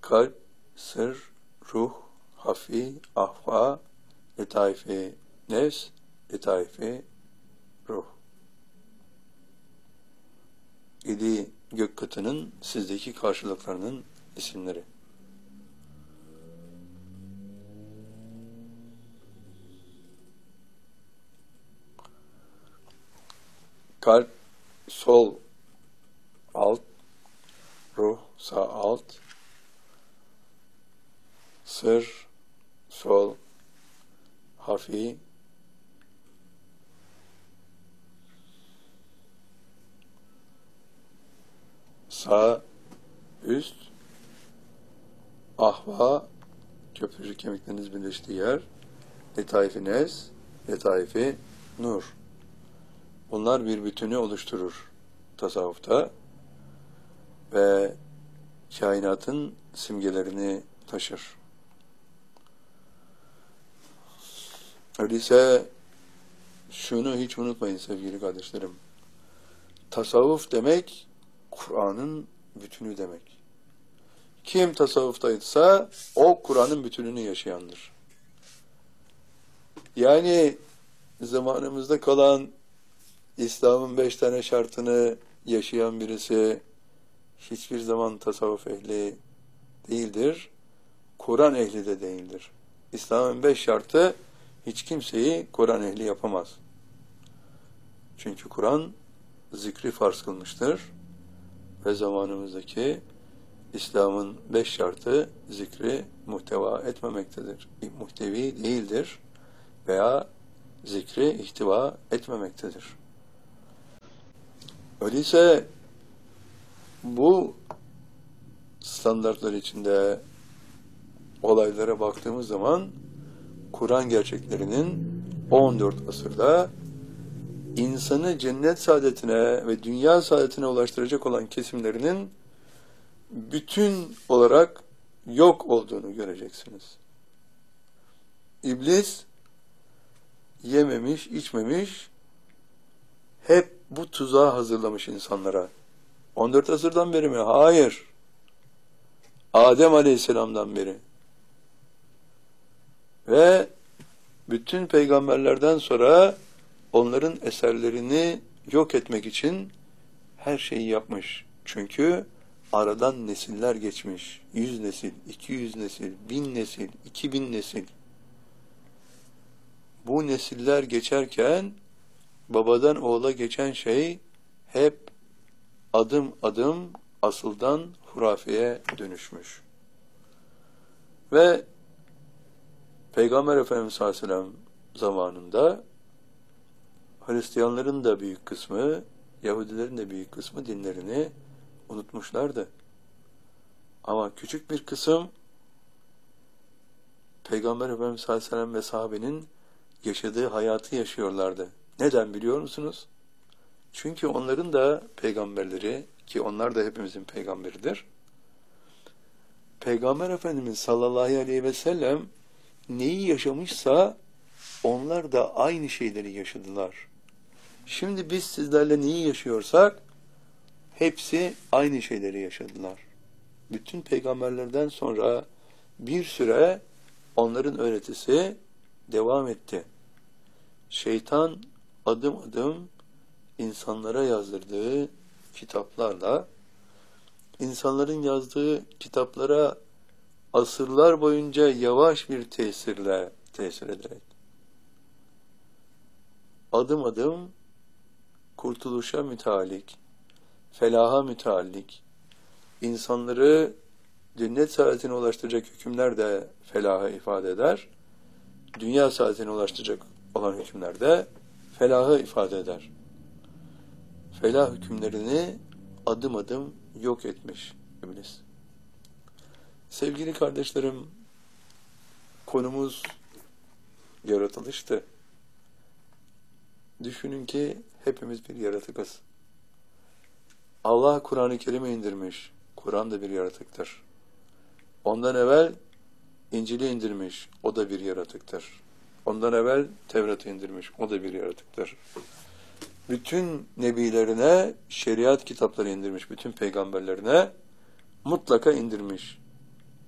kalp, sır, ruh, hafi, ahva, letaife nefs, letaife ruh. 7 gök katının sizdeki karşılıklarının isimleri. Kalp sol alt, ruh sağ alt, sır sol, hafi, sağ üst, ahva, köprücük kemikleriniz birleştiği yer, letaife nefs, letaife nur. Bunlar bir bütünü oluşturur tasavvufta ve kainatın simgelerini taşır. Öyleyse şunu hiç unutmayın sevgili kardeşlerim. Tasavvuf demek, Kur'an'ın bütünü demek. Kim tasavvuftaysa o Kur'an'ın bütününü yaşayandır. Yani zamanımızda kalan İslam'ın 5 tane şartını yaşayan birisi hiçbir zaman tasavvuf ehli değildir. Kur'an ehli de değildir. İslam'ın 5 şartı hiç kimseyi Kur'an ehli yapamaz. Çünkü Kur'an zikri farz kılmıştır ve zamanımızdaki İslam'ın 5 şartı zikri muhteva etmemektedir. Muhtevi değildir veya zikri ihtiva etmemektedir. Öyleyse bu standartlar içinde olaylara baktığımız zaman Kur'an gerçeklerinin 14 asırda insanı cennet saadetine ve dünya saadetine ulaştıracak olan kesimlerinin bütün olarak yok olduğunu göreceksiniz. İblis yememiş, içmemiş, hep bu tuzağı hazırlamış insanlara. 14 asırdan beri mi? Hayır. Adem Aleyhisselam'dan beri. Ve bütün peygamberlerden sonra onların eserlerini yok etmek için her şeyi yapmış. Çünkü aradan nesiller geçmiş. 100 nesil, 200 nesil, 1000 nesil, 2000 nesil. Bu nesiller geçerken babadan oğula geçen şey hep adım adım asıldan hurafeye dönüşmüş. Ve Peygamber Efendimiz sallallahu aleyhi ve sellem zamanında Hristiyanların da büyük kısmı, Yahudilerin de büyük kısmı dinlerini unutmuşlardı. Ama küçük bir kısım Peygamber Efendimiz sallallahu aleyhi ve sellem ve sahabenin yaşadığı hayatı yaşıyorlardı. Neden biliyor musunuz? Çünkü onların da peygamberleri, ki onlar da hepimizin peygamberidir. Peygamber Efendimiz sallallahu aleyhi ve sellem neyi yaşamışsa onlar da aynı şeyleri yaşadılar. Şimdi biz sizlerle neyi yaşıyorsak hepsi aynı şeyleri yaşadılar. Bütün peygamberlerden sonra bir süre onların öğretisi devam etti. Şeytan adım adım insanlara yazdırdığı kitaplarla, insanların yazdığı kitaplara asırlar boyunca yavaş bir tesir ederek, adım adım kurtuluşa müteallik, felaha müteallik, insanları cennet saadetine ulaştıracak hükümler de felahı ifade eder, dünya saadetine ulaştıracak olan hükümler de felahı ifade eder. Felah hükümlerini adım adım yok etmiş İblis. Sevgili kardeşlerim, konumuz yaratılıştı. Düşünün ki hepimiz bir yaratıkız. Allah Kur'an-ı Kerim'i indirmiş. Kur'an da bir yaratıktır. Ondan evvel İncil'i indirmiş. O da bir yaratıktır. Ondan evvel Tevrat'ı indirmiş. O da bir yaratıktır. Bütün nebilerine şeriat kitapları indirmiş. Bütün peygamberlerine mutlaka indirmiş.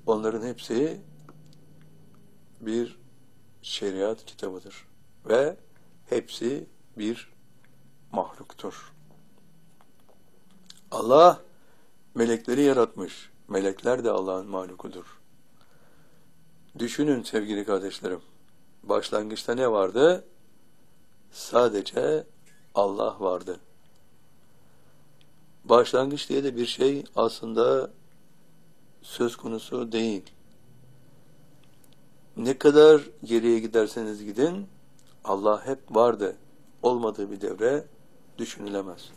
Onların hepsi bir şeriat kitabıdır ve hepsi bir mahluktur. Allah melekleri yaratmış. Melekler de Allah'ın mahlukudur. Düşünün sevgili kardeşlerim. Başlangıçta ne vardı? Sadece Allah vardı. Başlangıç diye de bir şey aslında söz konusu değil. Ne kadar geriye giderseniz gidin, Allah hep vardı. Olmadığı bir devre düşünülemez.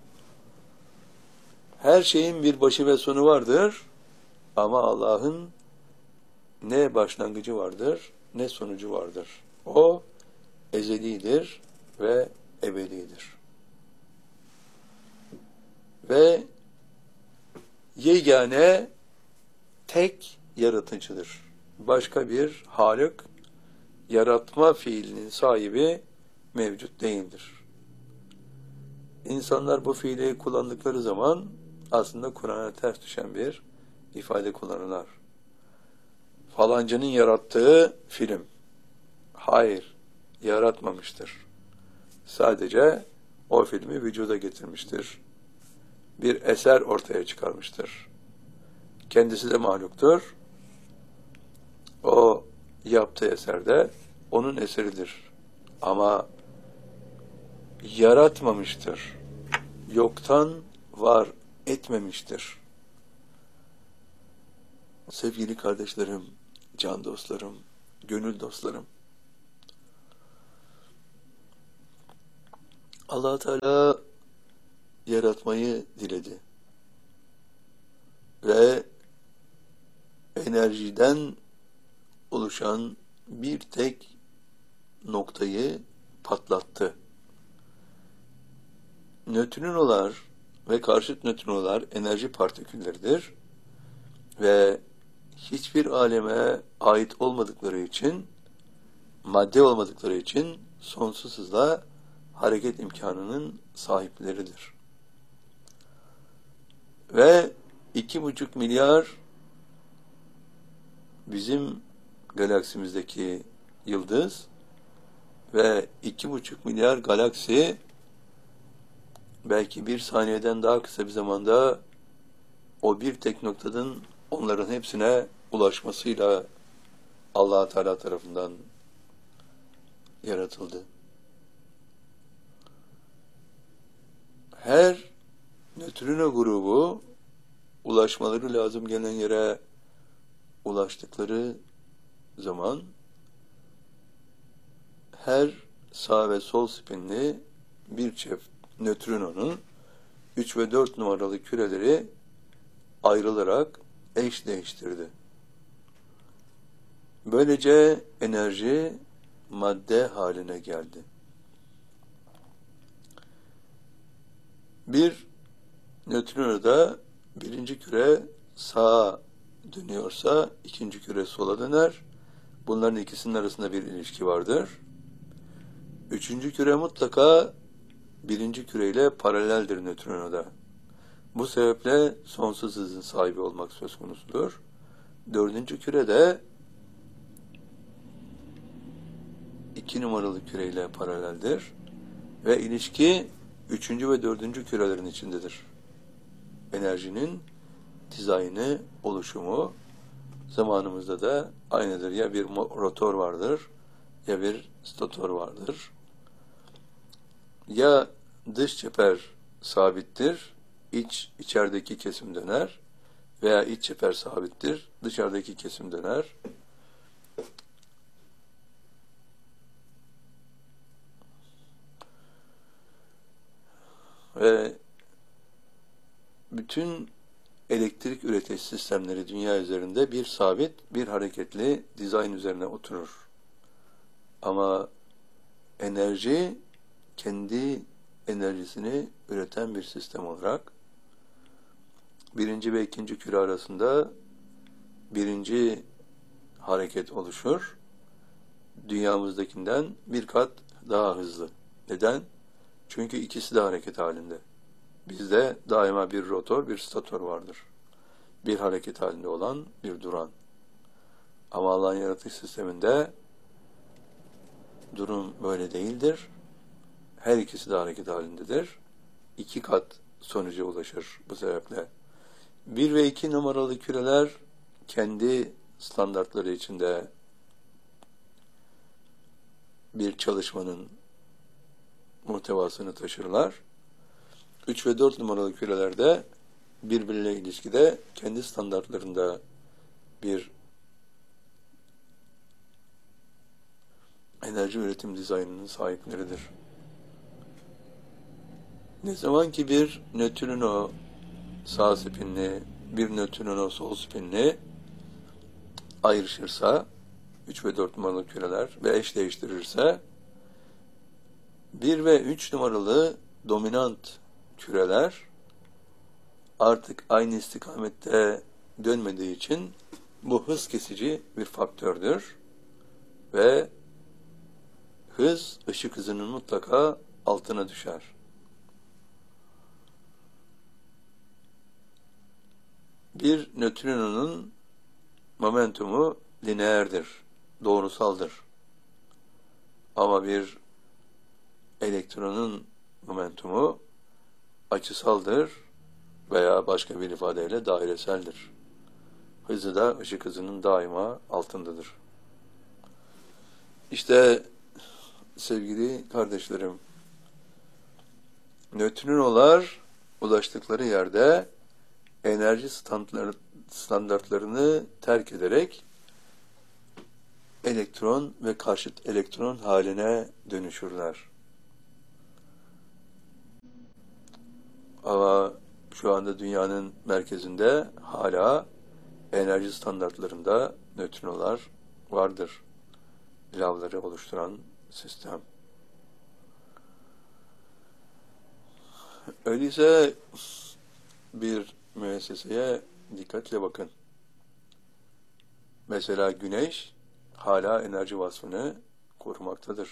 Her şeyin bir başı ve sonu vardır ama Allah'ın ne başlangıcı vardır, ne sonucu vardır. O ezelidir ve ebedidir. Ve yegane tek yaratıcıdır. Başka bir Halık, yaratma fiilinin sahibi mevcut değildir. İnsanlar bu fiili kullandıkları zaman aslında Kur'an'a ters düşen bir ifade kullanırlar. Falancanın yarattığı film. Hayır, yaratmamıştır. Sadece o filmi vücuda getirmiştir. Bir eser ortaya çıkarmıştır. Kendisi de mahluktur. O yaptığı eser de onun eseridir. Ama yaratmamıştır. Yoktan var etmemiştir. Sevgili kardeşlerim, can dostlarım, gönül dostlarım. Allah Teala yaratmayı diledi. Ve enerjiden oluşan bir tek noktayı patlattı. Nötrinolar ve karşıt nötrinolar enerji partikülleridir ve hiçbir aleme ait olmadıkları için, madde olmadıkları için sonsuz hızla hareket imkanının sahipleridir. Ve 2,5 milyar bizim galaksimizdeki yıldız ve 2,5 milyar galaksi belki bir saniyeden daha kısa bir zamanda o bir tek noktadan onların hepsine ulaşmasıyla Allah Teala tarafından yaratıldı. Her nötrino grubu ulaşmaları lazım gelen yere ulaştıkları zaman her sağ ve sol spinli bir çift nötrinonun 3 ve 4 numaralı küreleri ayrılarak eş değiştirdi. Böylece enerji madde haline geldi. Bir nötrinoda birinci küre sağa dönüyorsa ikinci küre sola döner. Bunların ikisinin arasında bir ilişki vardır. Üçüncü küre mutlaka birinci küreyle paraleldir nötrinoda. Bu sebeple sonsuz hızın sahibi olmak söz konusudur. Dördüncü küre de 2 numaralı küreyle paraleldir. Ve ilişki üçüncü ve dördüncü kürelerin içindedir. Enerjinin dizaynı, oluşumu zamanımızda da aynıdır. Ya bir rotor vardır, ya bir stator vardır. Ya dış çeper sabittir, içerideki kesim döner veya iç çeper sabittir, dışarıdaki kesim döner. Ve bütün elektrik üretici sistemleri dünya üzerinde bir sabit, bir hareketli dizayn üzerine oturur. Ama enerji kendi enerjisini üreten bir sistem olarak birinci ve ikinci küre arasında birinci hareket oluşur. Dünyamızdakinden bir kat daha hızlı. Neden? Çünkü ikisi de hareket halinde. Bizde daima bir rotor, bir stator vardır. Bir hareket halinde olan, bir duran. Ama Allah'ın yaratış sisteminde durum böyle değildir. Her ikisi de hareket halindedir. 2 kat sonuca ulaşır bu sebeple. 1 ve 2 numaralı küreler kendi standartları içinde bir çalışmanın muhtevasını taşırlar. 3 ve 4 numaralı kürelerde birbiriyle ilişkide kendi standartlarında bir enerji üretim dizaynının sahipleridir. Ne zaman ki bir nötrino sağ spinli, bir nötrino sol spinli ayrışırsa, 3 ve 4 numaralı küreler ve eş değiştirirse, 1 ve 3 numaralı dominant küreler artık aynı istikamette dönmediği için bu hız kesici bir faktördür ve hız ışık hızının mutlaka altına düşer. Bir nötrinonun momentumu lineerdir, doğrusaldır. Ama bir elektronun momentumu açısaldır veya başka bir ifadeyle daireseldir. Hızı da ışık hızının daima altındadır. İşte sevgili kardeşlerim, nötrinolar ulaştıkları yerde enerji standartlarını terk ederek elektron ve karşıt elektron haline dönüşürler. Ama şu anda dünyanın merkezinde hala enerji standartlarında nötrinolar vardır. Lavları oluşturan sistem. Öyleyse bir müesseseye dikkatle bakın. Mesela Güneş hala enerji vasfını korumaktadır.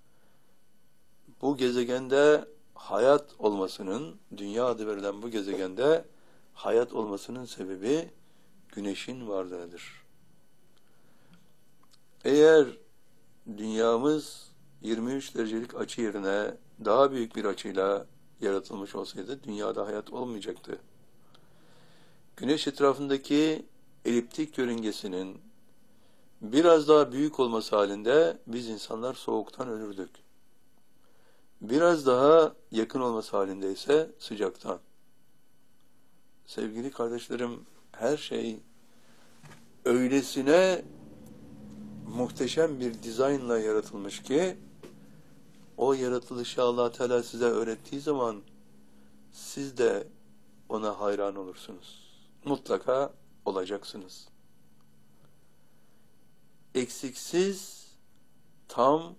Bu gezegende hayat olmasının, Dünya adı verilen bu gezegende hayat olmasının sebebi Güneş'in varlığıdır. Eğer dünyamız 23 derecelik açı yerine daha büyük bir açıyla yaratılmış olsaydı dünyada hayat olmayacaktı. Güneş etrafındaki eliptik yörüngesinin biraz daha büyük olması halinde biz insanlar soğuktan ölürdük. Biraz daha yakın olması halinde ise sıcaktan. Sevgili kardeşlerim, her şey öylesine muhteşem bir dizaynla yaratılmış ki o yaratılışı Allah Teala size öğrettiği zaman siz de ona hayran olursunuz. Mutlaka olacaksınız. Eksiksiz, tam,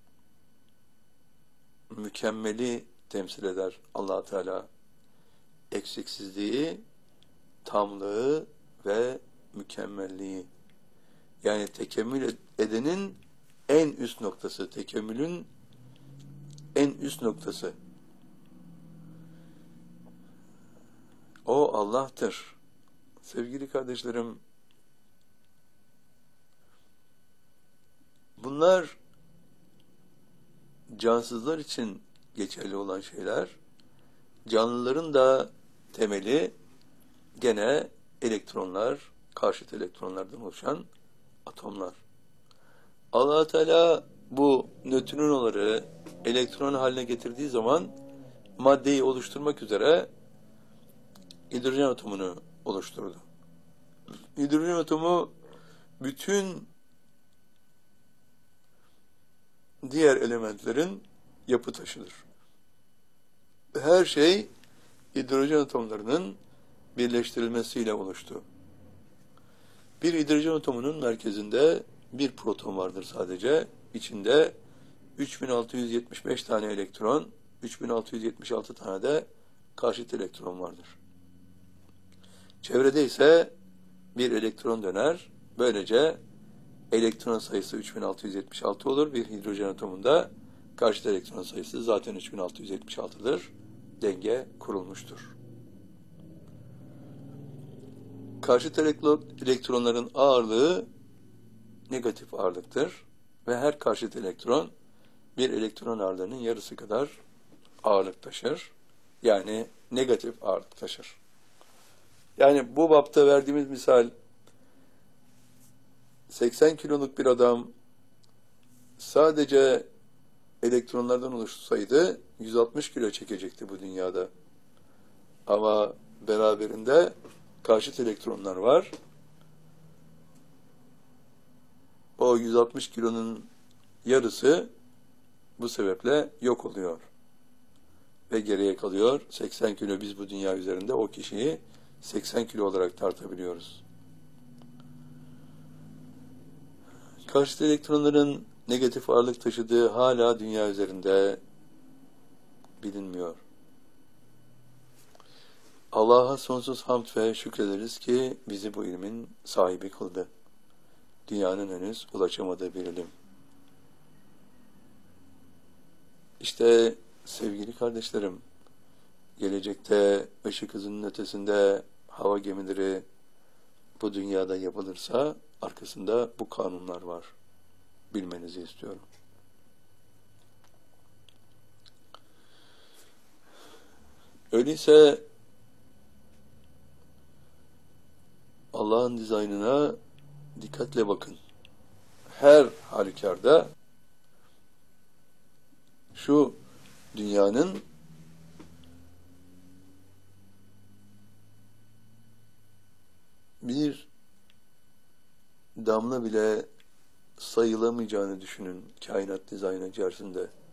mükemmeli temsil eder Allah Teala. Eksiksizliği, tamlığı ve mükemmelliği. Yani tekemmül edenin en üst noktası, tekemmülün en üst noktası. O Allah'tır. Sevgili kardeşlerim, bunlar cansızlar için geçerli olan şeyler. Canlıların da temeli gene elektronlar, karşıt elektronlardan oluşan atomlar. Allah Teala bu nötrinoları elektron haline getirdiği zaman maddeyi oluşturmak üzere hidrojen atomunu oluşturdu. Hidrojen atomu bütün diğer elementlerin yapı taşıdır. Her şey hidrojen atomlarının birleştirilmesiyle oluştu. Bir hidrojen atomunun merkezinde bir proton vardır sadece. İçinde 3675 tane elektron, 3676 tane de karşıt elektron vardır. Çevrede ise bir elektron döner. Böylece elektron sayısı 3676 olur. Bir hidrojen atomunda karşıt elektron sayısı zaten 3676'dır. Denge kurulmuştur. Karşıt elektronların ağırlığı negatif ağırlıktır ve her karşıt elektron bir elektron ağırlığının yarısı kadar ağırlık taşır. Yani negatif ağırlık taşır. Yani bu bapta verdiğimiz misal 80 kiloluk bir adam sadece elektronlardan oluşsaydı 160 kilo çekecekti bu dünyada. Ama beraberinde karşıt elektronlar var. O 160 kilonun yarısı bu sebeple yok oluyor. Ve geriye kalıyor 80 kilo. Biz bu dünya üzerinde o kişiyi 80 kilo olarak tartabiliyoruz. Karşıt elektronların negatif ağırlık taşıdığı hala dünya üzerinde bilinmiyor. Allah'a sonsuz hamd ve şükrederiz ki bizi bu ilmin sahibi kıldı. Dünyanın henüz ulaşamadığı bir ilim. İşte sevgili kardeşlerim, gelecekte ışık hızının ötesinde hava gemileri bu dünyada yapılırsa arkasında bu kanunlar var. Bilmenizi istiyorum. Öyleyse Allah'ın dizaynına dikkatle bakın. Her halükarda şu dünyanın bir damla bile sayılamayacağını düşünün kainat dizaynı içerisinde.